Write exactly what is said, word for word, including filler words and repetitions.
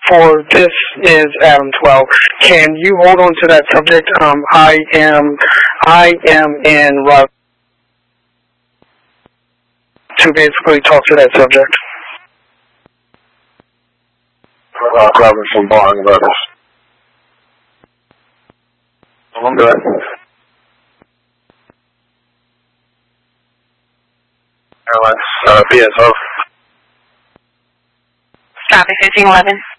for this is Adam twelve. Can you hold on to that subject? Um, I am, I am in route to basically talk to that subject. Uh, Robin from Barn Brothers. I'm good. Airlines, uh, P S O. Copy, fifteen eleven.